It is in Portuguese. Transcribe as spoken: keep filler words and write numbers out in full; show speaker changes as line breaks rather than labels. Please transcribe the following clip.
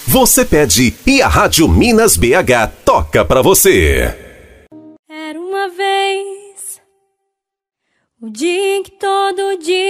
você pede e a Rádio Minas B H toca pra você.
Era uma vez o dia em que todo dia